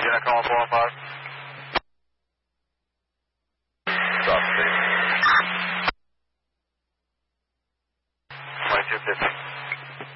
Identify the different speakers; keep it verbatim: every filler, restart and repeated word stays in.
Speaker 1: Gina calling four one five. Stop, please. twenty-two fifty.